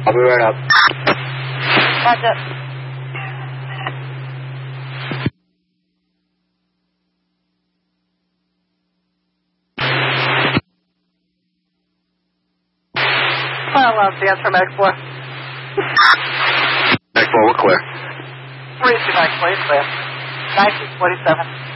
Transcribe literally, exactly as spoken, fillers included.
I'll be right up. Roger. File out the answer, Medic four. Medic four, we're clear. three two nine, please, clear. nineteen forty-seven.